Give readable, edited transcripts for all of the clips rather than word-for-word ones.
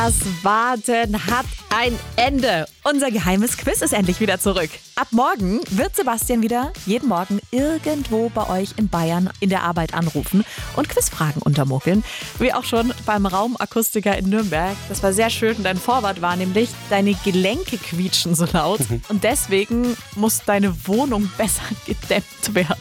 Das Warten hat ein Ende. Unser geheimes Quiz ist endlich wieder zurück. Ab morgen wird Sebastian wieder jeden Morgen irgendwo bei euch in Bayern in der Arbeit anrufen und Quizfragen untermokeln. Wie auch schon beim Raumakustiker in Nürnberg. Das war sehr schön und dein Vorwort war nämlich, deine Gelenke quietschen so laut. Und deswegen muss deine Wohnung besser gedämmt werden.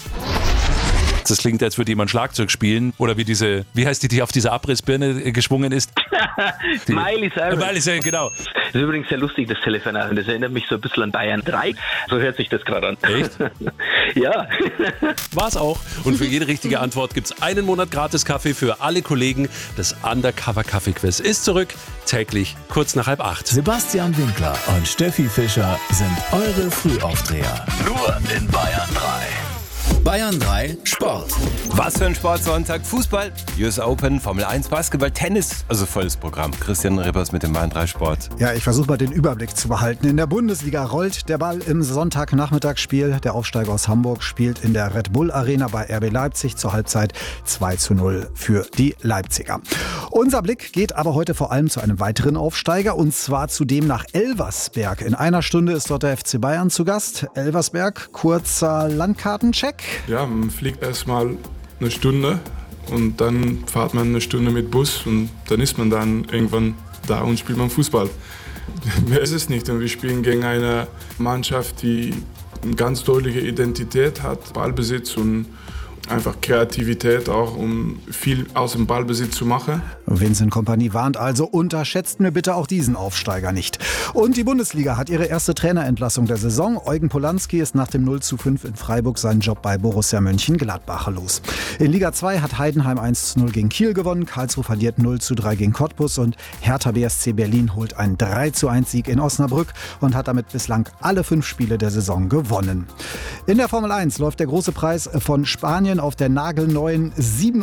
Das klingt, als würde jemand Schlagzeug spielen. Oder wie heißt die auf dieser Abrissbirne geschwungen ist? Miley Cyrus. Miley Cyrus, genau. Das ist übrigens sehr lustig, das Telefonat. Das erinnert mich so ein bisschen an Bayern 3. So hört sich das gerade an. Echt? Ja. War's auch. Und für jede richtige Antwort gibt's einen Monat gratis Kaffee für alle Kollegen. Das Undercover-Kaffee-Quiz ist zurück. Täglich kurz nach 7:30. Sebastian Winkler und Steffi Fischer sind eure Frühaufdreher. Nur in Bayern 3. Bayern 3 Sport. Was für ein Sportsonntag. Fußball, US Open, Formel 1, Basketball, Tennis. Also volles Programm. Christian Rippers mit dem Bayern 3 Sport. Ja, ich versuche mal den Überblick zu behalten. In der Bundesliga rollt der Ball im Sonntagnachmittagsspiel. Der Aufsteiger aus Hamburg spielt in der Red Bull Arena bei RB Leipzig zur Halbzeit 2:0 für die Leipziger. Unser Blick geht aber heute vor allem zu einem weiteren Aufsteiger und zwar zu dem nach Elversberg. In einer Stunde ist dort der FC Bayern zu Gast. Elversberg, kurzer Landkartencheck. Ja, man fliegt erstmal eine Stunde und dann fährt man eine Stunde mit Bus und dann ist man dann irgendwann da und spielt man Fußball. Mehr ist es nicht und wir spielen gegen eine Mannschaft, die eine ganz deutliche Identität hat, Ballbesitz und einfach Kreativität auch, um viel aus dem Ballbesitz zu machen. Vincent Kompany warnt also, unterschätzt mir bitte auch diesen Aufsteiger nicht. Und die Bundesliga hat ihre erste Trainerentlassung der Saison. Eugen Polanski ist nach dem 0:5 in Freiburg seinen Job bei Borussia Mönchengladbach los. In Liga 2 hat Heidenheim 1:0 gegen Kiel gewonnen, Karlsruhe verliert 0:3 gegen Cottbus und Hertha BSC Berlin holt einen 3:1 Sieg in Osnabrück und hat damit bislang alle 5 Spiele der Saison gewonnen. In der Formel 1 läuft der große Preis von Spanien auf der nagelneuen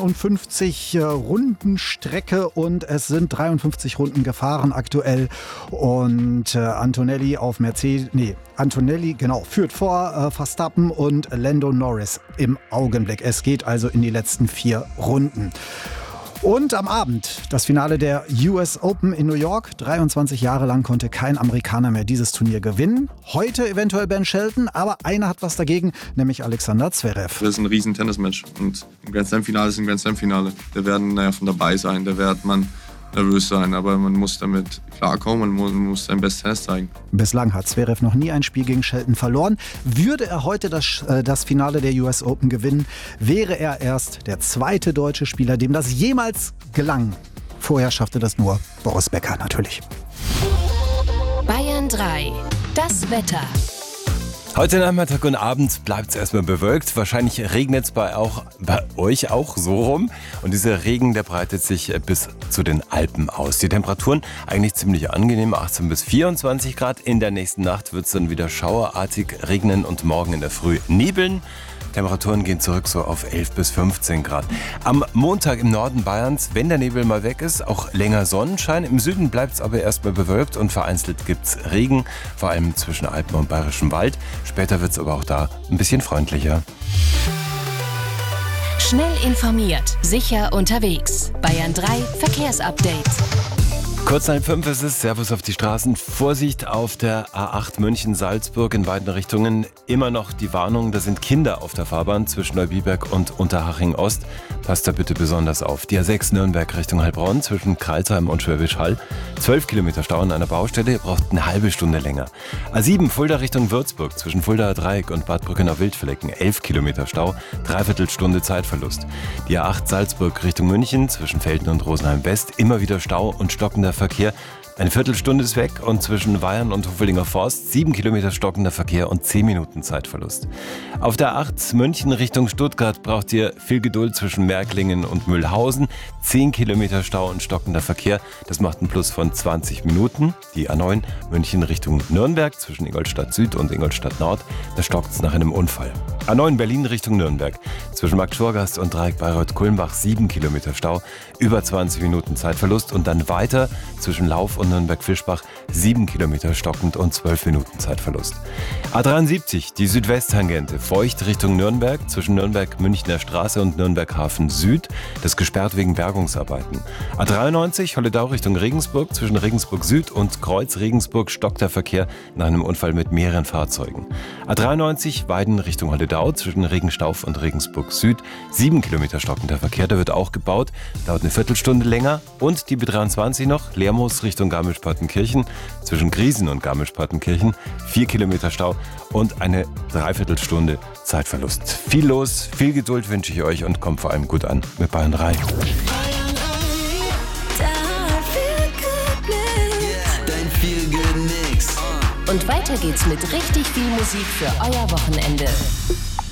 57-Runden-Strecke und es sind 53 Runden gefahren aktuell und Antonelli führt vor Verstappen und Lando Norris im Augenblick. Es geht also in die letzten 4 Runden. Und am Abend das Finale der US Open in New York. 23 Jahre lang konnte kein Amerikaner mehr dieses Turnier gewinnen. Heute eventuell Ben Shelton, aber einer hat was dagegen, nämlich Alexander Zverev. Das ist ein riesen Tennismatch und ein Grand Slam-Finale ist ein Grand Slam-Finale. Da werden von dabei sein, da wird man nervös sein, aber man muss damit klarkommen, man muss sein bestes Tennis zeigen. Bislang hat Zverev noch nie ein Spiel gegen Shelton verloren. Würde er heute das Finale der US Open gewinnen, wäre er erst der zweite deutsche Spieler, dem das jemals gelang. Vorher schaffte das nur Boris Becker natürlich. Bayern 3, das Wetter. Heute Nachmittag und Abend bleibt es erstmal bewölkt. Wahrscheinlich regnet es bei euch auch so rum. Und dieser Regen, der breitet sich bis zu den Alpen aus. Die Temperaturen eigentlich ziemlich angenehm, 18 bis 24 Grad. In der nächsten Nacht wird es dann wieder schauerartig regnen und morgen in der Früh nebeln. Temperaturen gehen zurück so auf 11 bis 15 Grad. Am Montag im Norden Bayerns, wenn der Nebel mal weg ist, auch länger Sonnenschein. Im Süden bleibt es aber erstmal bewölkt und vereinzelt gibt es Regen, vor allem zwischen Alpen und Bayerischem Wald. Später wird es aber auch da ein bisschen freundlicher. Schnell informiert, sicher unterwegs. Bayern 3 Verkehrsupdate. Kurz nach 5 ist es, Servus auf die Straßen. Vorsicht auf der A8 München-Salzburg in beiden Richtungen. Immer noch die Warnung, da sind Kinder auf der Fahrbahn zwischen Neubiberg und Unterhaching-Ost. Passt da bitte besonders auf. Die A6 Nürnberg Richtung Heilbronn zwischen Kreilsheim und Schwäbisch Hall. 12 Kilometer Stau an einer Baustelle, braucht eine halbe Stunde länger. A7 Fulda Richtung Würzburg zwischen Fuldaer Dreieck und Bad Brückener Wildflecken. 11 Kilometer Stau, Dreiviertelstunde Zeitverlust. Die A8 Salzburg Richtung München zwischen Velden und Rosenheim West. Immer wieder Stau und stockender Verkehr. Eine Viertelstunde ist weg und zwischen Weyern und Hoffeldinger Forst 7 Kilometer stockender Verkehr und 10 Minuten Zeitverlust. Auf der 8 München Richtung Stuttgart braucht ihr viel Geduld zwischen Märklingen und Mühlhausen. 10 Kilometer Stau und stockender Verkehr, das macht einen Plus von 20 Minuten. Die A9 München Richtung Nürnberg zwischen Ingolstadt Süd und Ingolstadt Nord, da stockt es nach einem Unfall. A9 Berlin Richtung Nürnberg. Zwischen Marktschorgast und Dreieck Bayreuth-Kulmbach 7 Kilometer Stau, über 20 Minuten Zeitverlust und dann weiter zwischen Lauf und Nürnberg-Fischbach 7 Kilometer stockend und 12 Minuten Zeitverlust. A73, die Südwesttangente, feucht Richtung Nürnberg, zwischen Nürnberg-Münchner Straße und Nürnberg-Hafen Süd, das gesperrt wegen Bergungsarbeiten. A93, Holledau Richtung Regensburg, zwischen Regensburg Süd und Kreuz Regensburg stockt der Verkehr nach einem Unfall mit mehreren Fahrzeugen. A93, Weiden Richtung Holledau, zwischen Regenstauf und Regensburg Süd, 7 Kilometer stockender Verkehr, da wird auch gebaut, dauert eine Viertelstunde länger. Und die B23 noch, Lermoos Richtung Garmisch-Partenkirchen, zwischen Griesen und Garmisch-Partenkirchen, 4 Kilometer Stau und eine Dreiviertelstunde Zeitverlust. Viel los, viel Geduld wünsche ich euch und kommt vor allem gut an mit Bayern 3. Und weiter geht's mit richtig viel Musik für euer Wochenende.